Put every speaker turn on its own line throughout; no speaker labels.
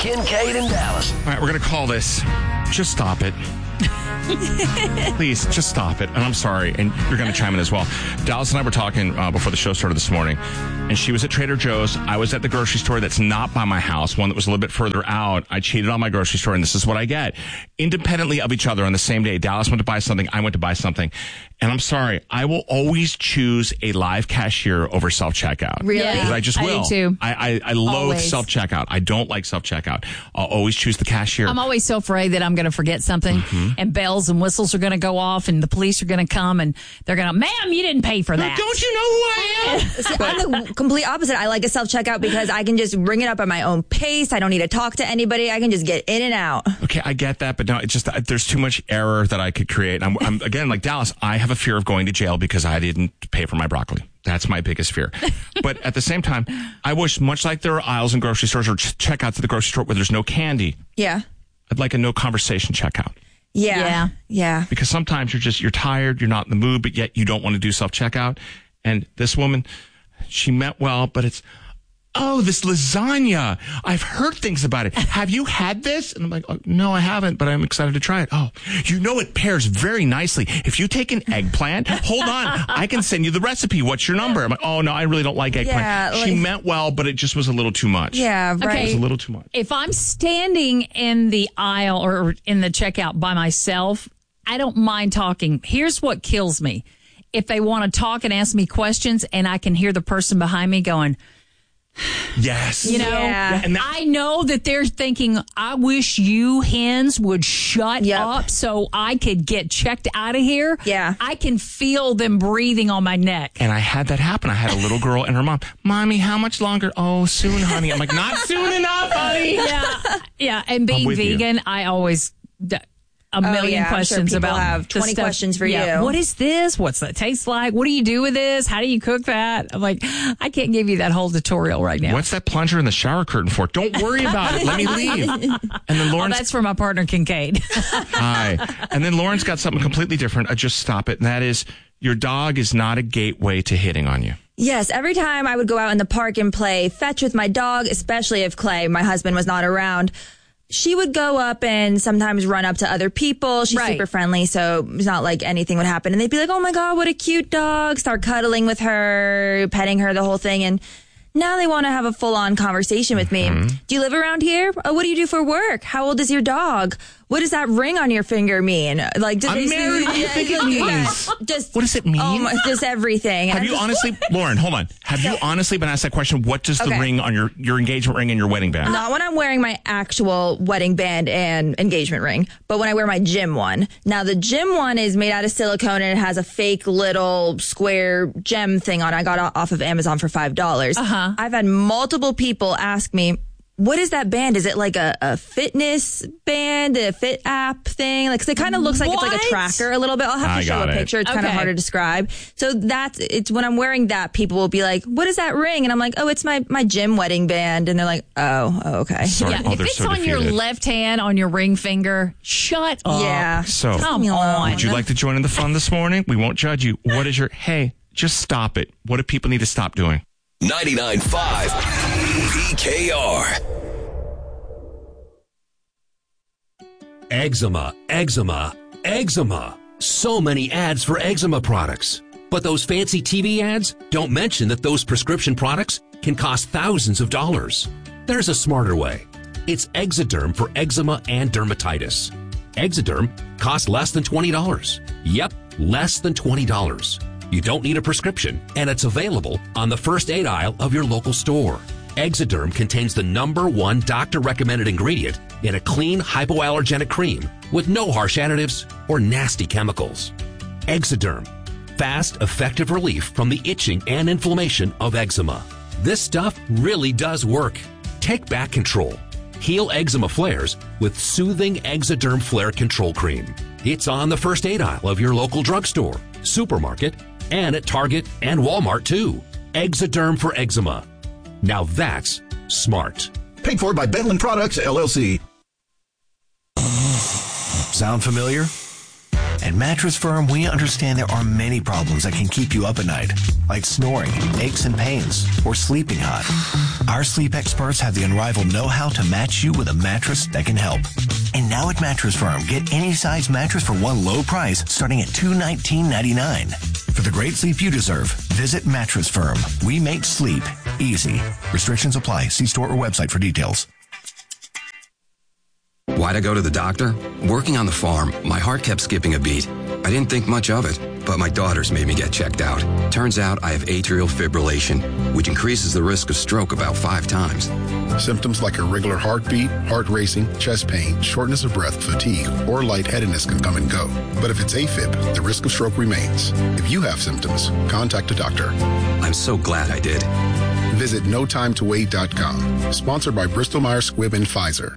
Kincaid and Dallas.
All right, we're going to call this Just Stop It. Please, just stop it. And I'm sorry. And you're going to chime in as well. Dallas and I were talking before the show started this morning. And she was at Trader Joe's. I was at the grocery store that's not by my house, one that was a little bit further out. I cheated on my grocery store, and this is what I get. Independently of each other on the same day, Dallas went to buy something. I went to buy something. And I'm sorry. I will always choose a live cashier over self-checkout.
Really?
Because I just will.
I do too.
I loathe self-checkout. I don't like self-checkout. I'll always choose the cashier.
I'm always so afraid that I'm going to forget something, and bells and whistles are going to go off, and the police are going to come, and they're going to, ma'am, you didn't pay for that.
Don't you know who I am?
See, I'm the complete opposite. I like a self-checkout because I can just bring it up at my own pace. I don't need to talk to anybody. I can just get in and out.
Okay, I get that, but no, it's just there's too much error that I could create. I'm again, like Dallas, I have a fear of going to jail because I didn't pay for my broccoli. That's my biggest fear. But at the same time, I wish, much like there are aisles in grocery stores or checkouts at the grocery store where there's no candy.
Yeah.
I'd like a no conversation checkout.
Yeah.
Because sometimes you're tired, you're not in the mood, but yet you don't want to do self-checkout. And this woman, she meant well, but it's, oh, this lasagna. I've heard things about it. Have you had this? And I'm like, oh, no, I haven't, but I'm excited to try it. Oh, you know it pairs very nicely. If you take an eggplant, hold on, I can send you the recipe. What's your number? I'm like, oh, no, I really don't like eggplant.
Yeah,
she meant well, but it just was a little too much.
Yeah, right.
Okay.
It was a little too much.
If I'm standing in the aisle or in the checkout by myself, I don't mind talking. Here's what kills me. If they want to talk and ask me questions and I can hear the person behind me going,
yes.
you know, I know that they're thinking, I wish you hens would shut up so I could get checked out of here.
Yeah.
I can feel them breathing on my neck.
And I had that happen. I had a little girl and her mom, Mommy, how much longer? Oh, soon, honey. I'm like, not soon enough, honey.
Yeah. And being vegan, I always... A million questions
I'm sure
about
have 20 questions for you.
What is this? What's that taste like? What do you do with this? How do you cook that? I'm like, I can't give you that whole tutorial right now.
What's that plunger in the shower curtain for? Don't worry about it. Let me leave. And then Lauren's...
that's for my partner, Kincaid.
Hi. And then Lauren's got something completely different. Just stop it. And that is, your dog is not a gateway to hitting on you.
Yes, every time I would go out in the park and play fetch with my dog, especially if Clay, my husband, was not around, she would go up and sometimes run up to other people. She's super friendly, so it's not like anything would happen. And they'd be like, oh my God, what a cute dog. Start cuddling with her, petting her, the whole thing. And now they want to have a full-on conversation with me. Do you live around here? Oh, what do you do for work? How old is your dog? What does that ring on your finger mean? Like,
I'm married. What do you think it means?
What
does it mean?
Just everything.
Have you honestly, Lauren, hold on. Have you honestly been asked that question? What does the ring on your engagement ring and your wedding band?
Not when I'm wearing my actual wedding band and engagement ring, but when I wear my gym one. Now, the gym one is made out of silicone and it has a fake little square gem thing on it. I got it off of Amazon for $5. I've had multiple people ask me, what is that band? Is it like a fitness band, a fit app thing? Like, 'cause it kind of looks like it's like a tracker a little bit. I'll have to show a picture. It's kind of hard to describe. So it's when I'm wearing that, people will be like, what is that ring? And I'm like, oh, it's my gym wedding band. And they're like, oh, okay.
Sorry.
Yeah, if it's on your left hand, on your ring finger, shut up.
Yeah.
So,
come on.
Would you like to join in the fun this morning? We won't judge you. What is hey, just stop it. What do people need to stop doing?
99.5 PKR.
Eczema, eczema, eczema. So many ads for eczema products. But those fancy TV ads don't mention that those prescription products can cost thousands of dollars. There's a smarter way. It's Exoderm for eczema and dermatitis. Exoderm costs less than $20. Yep, less than $20. You don't need a prescription, and it's available on the first aid aisle of your local store. Exoderm contains the #1 doctor-recommended ingredient in a clean, hypoallergenic cream with no harsh additives or nasty chemicals. Exoderm. Fast, effective relief from the itching and inflammation of eczema. This stuff really does work. Take back control. Heal eczema flares with soothing Exoderm Flare Control Cream. It's on the first aid aisle of your local drugstore, supermarket, and at Target and Walmart too. Exoderm for eczema. Now that's smart.
Paid for by Bentland Products, LLC.
Sound familiar? At Mattress Firm, we understand there are many problems that can keep you up at night, like snoring, aches and pains, or sleeping hot. Our sleep experts have the unrivaled know-how to match you with a mattress that can help. And now at Mattress Firm, get any size mattress for one low price starting at $219.99. For the great sleep you deserve, visit Mattress Firm. We make sleep easy. Restrictions apply. See store or website for details.
Why'd I go to the doctor? Working on the farm, my heart kept skipping a beat. I didn't think much of it, but my daughters made me get checked out. Turns out I have atrial fibrillation, which increases the risk of stroke about 5 times.
Symptoms like irregular heartbeat, heart racing, chest pain, shortness of breath, fatigue, or lightheadedness can come and go. But if it's AFib, the risk of stroke remains. If you have symptoms, contact a doctor.
I'm so glad I did.
Visit notimetowait.com. Sponsored by Bristol Myers Squibb and Pfizer.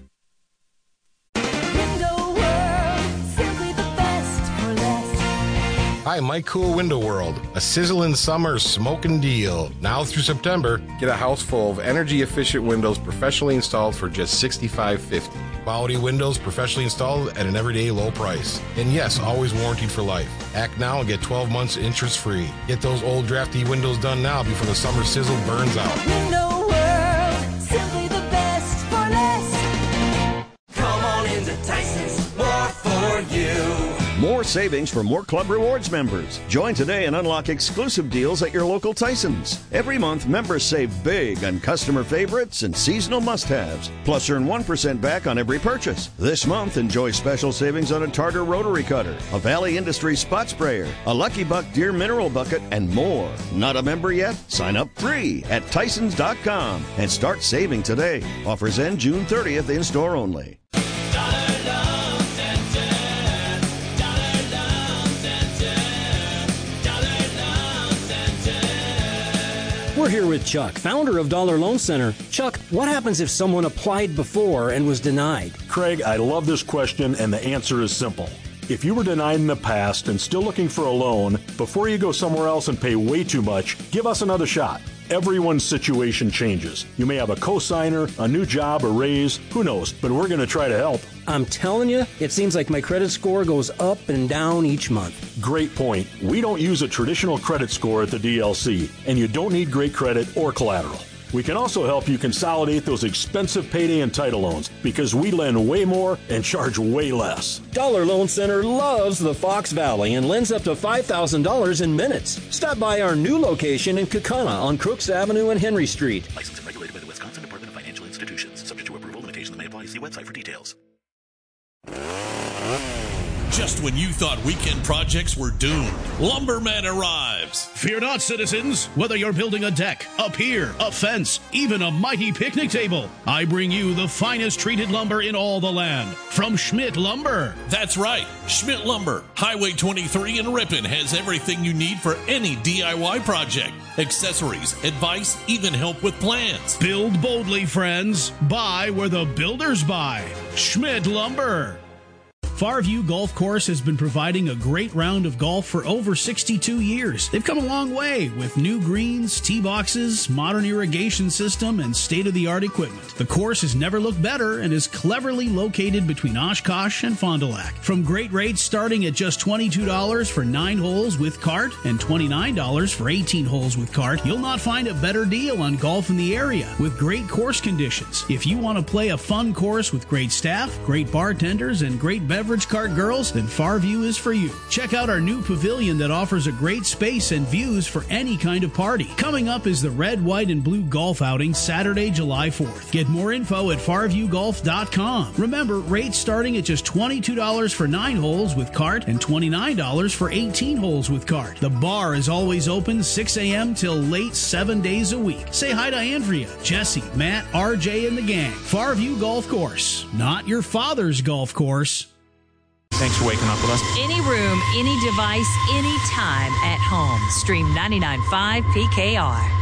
Hi, Mike Cool Window World. A sizzling summer smoking deal. Now through September, get a house full of energy-efficient windows professionally installed for just $65.50. Quality windows professionally installed at an everyday low price. And yes, always warranted for life. Act now and get 12 months interest-free. Get those old drafty windows done now before the summer sizzle burns out.
Window World, simply the best for less.
Come on into Tyson's, more for you.
More savings for more Club Rewards members. Join today and unlock exclusive deals at your local Tyson's. Every month, members save big on customer favorites and seasonal must-haves. Plus, earn 1% back on every purchase. This month, enjoy special savings on a Tartar rotary cutter, a Valley Industries spot sprayer, a Lucky Buck Deer mineral bucket, and more. Not a member yet? Sign up free at Tysons.com and start saving today. Offers end June 30th in-store only.
We're here with Chuck, founder of Dollar Loan Center. Chuck, what happens if someone applied before and was denied?
Craig, I love this question, and the answer is simple. If you were denied in the past and still looking for a loan, before you go somewhere else and pay way too much, give us another shot. Everyone's situation changes. You may have a cosigner, a new job, a raise, who knows, but we're going to try to help.
I'm telling you, it seems like my credit score goes up and down each month.
Great point. We don't use a traditional credit score at the DLC, and you don't need great credit or collateral. We can also help you consolidate those expensive payday and title loans because we lend way more and charge way less.
Dollar Loan Center loves the Fox Valley and lends up to $5,000 in minutes. Stop by our new location in Kaukauna on Crooks Avenue and Henry Street.
Licensed and regulated by the Wisconsin Department of Financial Institutions. Subject to approval, limitations may apply. See website for details.
Just when you thought weekend projects were doomed, Lumberman arrives.
Fear not, citizens. Whether you're building a deck, a pier, a fence, even a mighty picnic table, I bring you the finest treated lumber in all the land from Schmidt Lumber.
That's right. Schmidt Lumber, Highway 23 in Ripon, has everything you need for any DIY project. Accessories, advice, even help with plans.
Build boldly, friends. Buy where the builders buy. Schmidt Lumber. Farview Golf Course has been providing a great round of golf for over 62 years. They've come a long way with new greens, tee boxes, modern irrigation system, and state-of-the-art equipment. The course has never looked better and is cleverly located between Oshkosh and Fond du Lac. From great rates starting at just $22 for 9 holes with cart and $29 for 18 holes with cart, you'll not find a better deal on golf in the area with great course conditions. If you want to play a fun course with great staff, great bartenders, and great beverage cart girls, then Farview is for you. Check out our new pavilion that offers a great space and views for any kind of party. Coming up is the Red, White, and Blue Golf Outing Saturday, July 4th. Get more info at farviewgolf.com. Remember, rates starting at just $22 for 9 holes with cart and $29 for 18 holes with cart. The bar is always open 6 a.m. till late 7 days a week. Say hi to Andrea, Jesse, Matt, RJ, and the gang. Farview Golf Course, not your father's golf course.
Thanks for waking up with us.
Any room, any device, anytime at home. Stream 99.5 PKR.